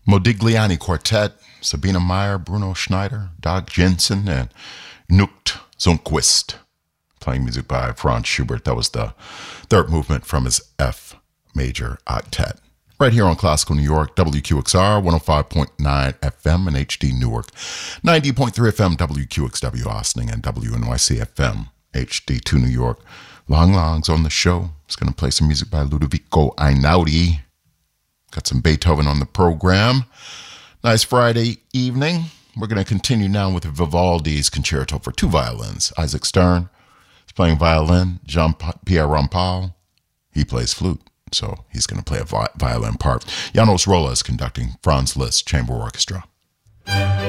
Modigliani Quartet, Sabina Meyer, Bruno Schneider, Dag Jensen, and Knut Zundquist. Playing music by Franz Schubert. That was the third movement from his F major octet. Right here on Classical New York, WQXR, 105.9 FM and HD Newark, 90.3 FM, WQXW Austin, and WNYC FM, HD2 New York. Long Long's on the show. He's going to play some music by Ludovico Einaudi. Got some Beethoven on the program. Nice Friday evening. We're going to continue now with Vivaldi's Concerto for two violins. Isaac Stern is playing violin. Jean-Pierre Rampal, he plays flute, so he's going to play a violin part. Janos Rolla is conducting Franz Liszt Chamber Orchestra.